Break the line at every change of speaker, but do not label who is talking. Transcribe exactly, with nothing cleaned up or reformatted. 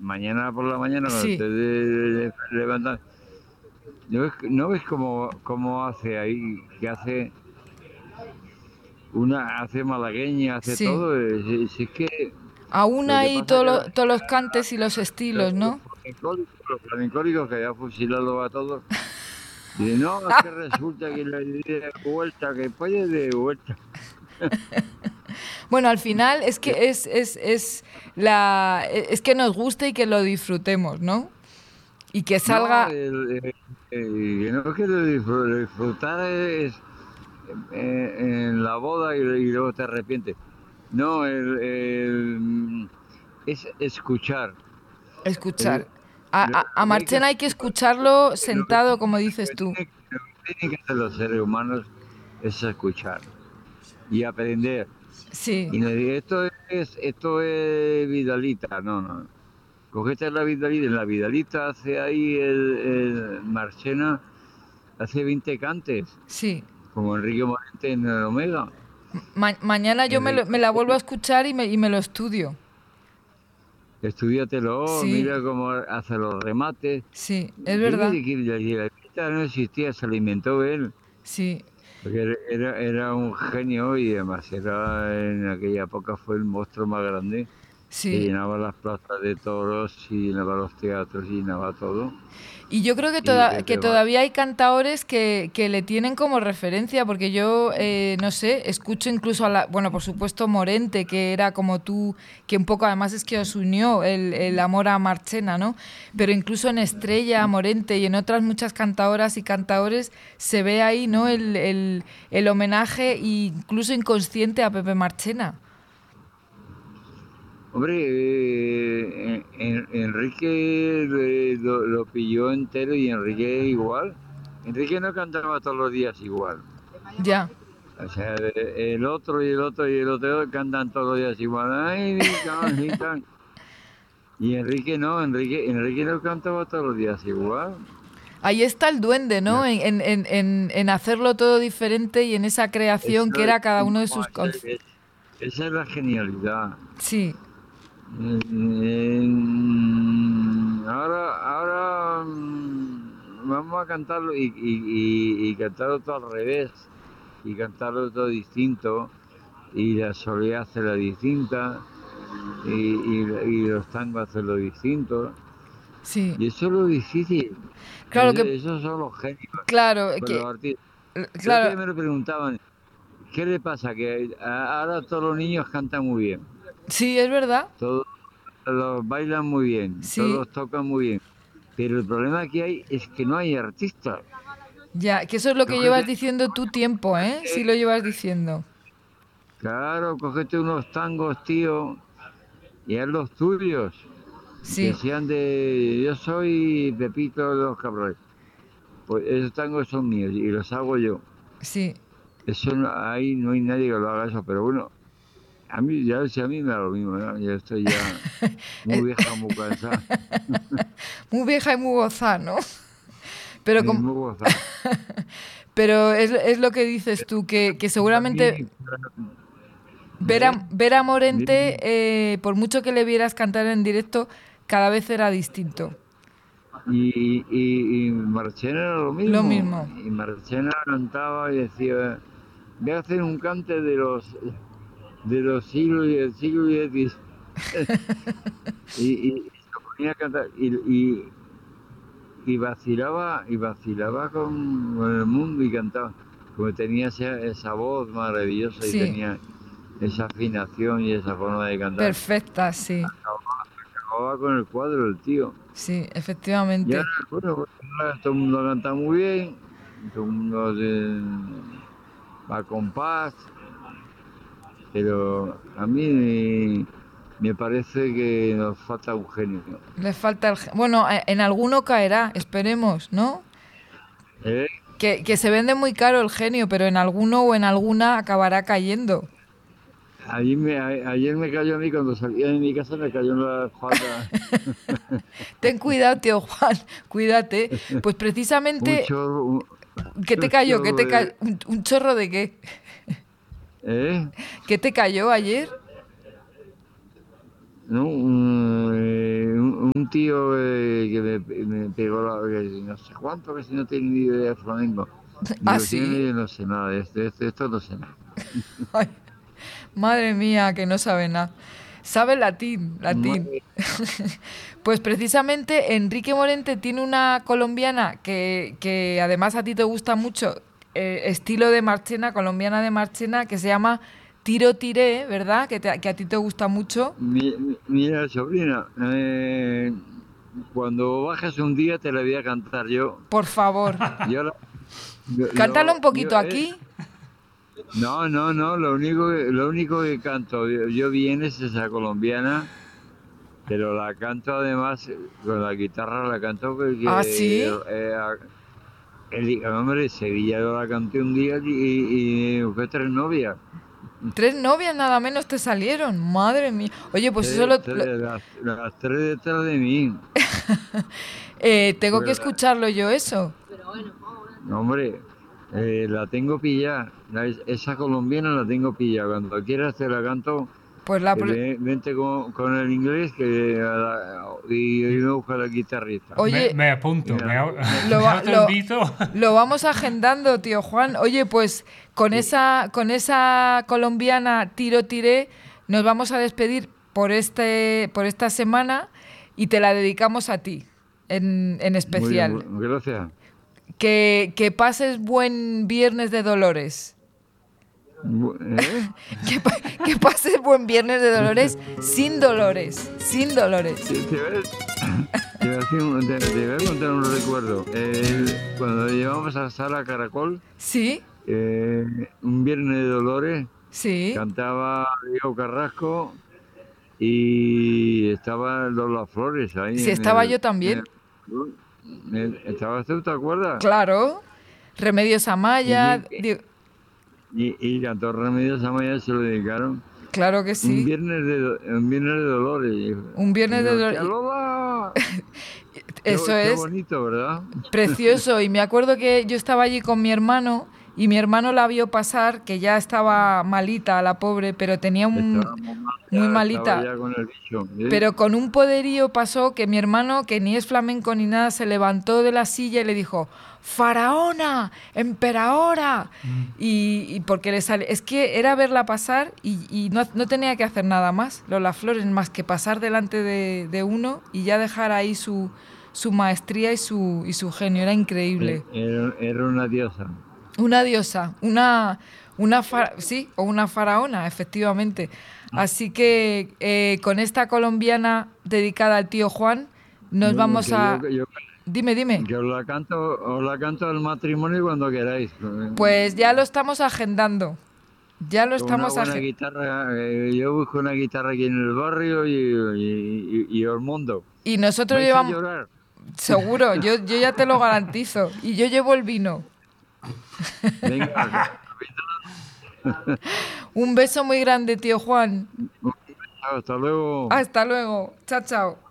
mañana por la mañana cuando
Sí.
te de- de- levantas, ¿no ves, no ves cómo, cómo hace ahí? Que hace una, hace malagueña, hace
Sí.
todo. Es, es- es que
Aún
lo que
hay
pasa es
todos
que la,
los, todos los cantes y los
los,
estilos,
los
¿no?
flamencólicos, los flamencólicos que ya fusilado a todos, dicen, no, es que resulta que la idea de vuelta, que puede de vuelta.
Bueno, al final es que es, es, es, la, es que nos guste y que lo disfrutemos, ¿no? Y que
No,
salga...
el, el- el que no quiero disfr- disfrutar es eh, en la boda y, y luego te arrepientes. No, el, el- es escuchar. El-
Escuchar. A,
lo,
a, a
lo que hay que
Marchena
hacer,
hay que
lo,
escucharlo
lo que
sentado,
tiene,
como
lo
dices
que
tú.
tiene- lo que tienen que hacer los seres humanos es escuchar y aprender.
Sí,
Y no decir, esto es, esto es Vidalita, no, no. Cogete la Vidalita, en la Vidalita hace ahí el, el Marchena, hace veinte cantes,
sí.
como Enrique Morente en el Omega.
Ma- mañana yo me, lo- me
Enrique,
la vuelvo a escuchar y me, y me lo estudio.
estudiatelo,
Sí,
mira cómo hace los remates.
sí, es verdad.
Fíjate que la Vidalita no existía, se la inventó él.
Sí,
Porque era, era, era un genio y además era en aquella época fue el monstruo más grande que
sí.
llenaba las plazas de toros y llenaba los teatros y llenaba todo.
Y yo creo que,
Y
toda-
que
que
te va-
todavía hay cantaores que, que le tienen como referencia, porque yo, eh, no sé, escucho incluso a la, bueno, por supuesto Morente, que era como tú, que un poco además es que os unió el, el amor a Marchena, ¿no? Pero incluso en Estrella, Morente y en otras muchas cantaoras y cantaores se ve ahí, ¿no? El, el, el homenaje incluso inconsciente a Pepe Marchena.
Hombre, eh, en- Enrique eh, lo, lo pilló entero y Enrique igual. Enrique no cantaba todos los días igual.
Ya.
O sea, eh, el otro y el otro y el otro cantan todos los días igual. Ay, mi can, mi can. Y Enrique no, Enrique, Enrique no cantaba todos los días igual.
Ahí está el duende, ¿no? En, en, en, en- en hacerlo todo diferente y en esa creación
Eso
que
es,
era cada uno de
no,
sus...
esa
conf-
es- esa es la genialidad.
Sí,
Eh, ahora, ahora mm, vamos a cantarlo y, y- y- y cantarlo todo al revés y cantarlo todo distinto y la soledad hacerla distinta y, y- y los tangos hacerlo distinto
sí.
y eso es lo difícil.
Claro que...
Eh, Esos son los genios
Claro,
con los
que...
artistas. El otro día
Claro,
me lo preguntaban, ¿qué le pasa? Que a- ahora todos los niños cantan muy bien,
sí, es verdad.
todos los bailan muy bien,
Sí,
todos tocan muy bien. Pero el problema que hay es que no hay artistas.
ya, que eso es lo que
Cógete,
llevas diciendo tú tiempo, ¿eh? Sí lo llevas diciendo.
claro, cógete unos tangos, tío, y haz los tuyos. Que
Sí,
sean de. Yo soy Pepito de los Cabrones. Pues esos tangos son míos y los hago yo.
sí.
Eso no- ahí no hay nadie que lo haga eso, pero bueno, a mí ya si a mí me da lo mismo, ¿no? Yo estoy ya muy vieja, muy cansada
Muy vieja y muy gozada, ¿no? Pero,
y
com-
muy gozada.
pero es, es lo que dices tú, que, que
Para
seguramente
mí,
ver
¿eh?
a, ver a Morente,
Dime.
eh, por mucho que le vieras cantar en directo, cada vez era distinto.
Y, y, y Marchena era lo
Lo
mismo.
mismo.
Y Marchena cantaba y decía, voy a hacer un cante de los de los siglos y del siglo diez. Y, y se ponía a cantar y, y, y vacilaba y vacilaba con, con el mundo y cantaba. Como tenía esa, esa voz maravillosa y
Sí,
tenía esa afinación y esa forma de cantar.
perfecta, sí.
Acababa con el cuadro el tío.
Sí,
Y ahora,
efectivamente.
bueno, pues, ahora todo el mundo canta muy bien, todo el mundo se- va con paz, pero a mí me, me parece que nos falta un genio.
Le falta el... ge- Bueno, eh, en alguno caerá, esperemos, ¿no?
¿Eh?
Que, que se vende muy caro el genio, pero en alguno o en alguna acabará cayendo.
Ayer me, a- ayer me cayó a mí, cuando salía de mi casa, me cayó en la espalda
Ten cuidado, tío Juan, cuídate. Pues
un
precisamente,
chorro, un,
¿qué te
un
cayó? ¿Qué
chorro
te
de...
ca- un, un chorro de qué?
¿Eh?
¿Qué te cayó ayer?
¿No? Un, eh, un, un, un tío eh, que me, me pegó la, que no sé cuánto, que si no tiene ni idea de flamenco. Digo,
¿Ah,
sí,
sí?
no sé nada de esto, esto, esto no sé nada.
Ay, madre mía, que no sabe nada. Sabe latín, latín.
Madre-
Pues precisamente Enrique Morente tiene una colombiana que, que además a ti te gusta mucho, eh, estilo de Marchena, colombiana de Marchena, que se llama Tiro Tiré, ¿verdad? Que, te- que a ti te gusta mucho.
mi- mi- Mira, sobrina, eh, cuando bajes un día te la voy a cantar yo.
Por favor,
Yo, la- yo,
cántalo un
yo, yo,
poquito
eh,
aquí.
no, no, no, lo único, que- lo único que canto yo, yo bien es esa colombiana, pero la canto además eh, con la guitarra, la canto
Ah,
porque
sí.
eh, a- el hombre Sevilla yo la canté un día y, y fue tres novias.
Tres novias nada menos te salieron. Madre mía. Oye, pues eso
Tres,
lo, lo-
tres, las, las tres detrás de mí.
eh, tengo que
Pues la-
escucharlo yo eso.
hombre, eh, la tengo pillada. La- esa colombiana la tengo pillada. Cuando quieras te la canto.
Pues la,
Que
pro-
ve- vente con, con el inglés que a la- y, y me busca la guitarrista.
Me,
oye,
me
Y
apunto,
me
me,
la-
au-
lo,
me
va- lo,
autoinvito.
lo vamos agendando, tío Juan. Oye, pues con
Sí.
esa, con esa colombiana Tiro Tiré nos vamos a despedir por este, por esta semana y te la dedicamos a ti en, en
Muy bien,
especial.
mu- gracias.
Que, que pases buen Viernes de Dolores.
Bu- ¿Eh?
Que, pa- que pases buen Viernes de Dolores sin dolores, sin dolores.
Te, te voy a, te voy a decir un- te- te voy a contar un recuerdo. El- cuando llevamos a Sala Caracol,
¿Sí?
eh, un viernes de Dolores,
Sí.
cantaba Diego Carrasco y estaba Lola Flores ahí.
Sí,
en
estaba
el-
yo también.
en el- ¿Estabas tú, te acuerdas?
Claro. Remedios Amaya.
Y-
di-
Y, y cantó Remedios Amaya, se lo dedicaron.
Claro que
Un
sí.
viernes de, do- un viernes de Dolores. y-
Un Viernes de
y yo,
Dolores.
¡Tía Lola!
Eso
qué, qué
es
bonito, ¿verdad?
precioso. Y me acuerdo que yo estaba allí con mi hermano y mi hermano la vio pasar, que ya estaba malita, la pobre, pero tenía un...
Estaba muy mal,
muy
ya
malita.
estaba ya con el bicho. ¿eh?
Pero con un poderío pasó que mi hermano, que ni es flamenco ni nada, se levantó de la silla y le dijo, ¡Faraona! ¡Emperadora! Y, y porque le sale... Es que era verla pasar y, y no, no tenía que hacer nada más, Lola Flores, más que pasar delante de, de uno y ya dejar ahí su, su maestría y su, y su genio. Era increíble.
Era, era una diosa.
Una diosa, una, una fa- sí, o una faraona, efectivamente. Así que eh, con esta colombiana dedicada al tío Juan, nos
Bueno,
vamos
que
a...
yo- yo-
Dime, dime.
que os la canto, os la canto al matrimonio cuando queráis.
Pues ya lo estamos agendando. Ya lo
Con
estamos
una buena
agendando.
guitarra, eh, yo busco una guitarra aquí en el barrio y, y, y, y os mundo.
Y nosotros
¿Vais a
llevamos...
llorar?
Seguro, yo, yo ya te lo garantizo. Y yo llevo el vino.
Venga,
Un beso muy grande, tío Juan.
hasta luego.
Hasta luego. Chao, chao.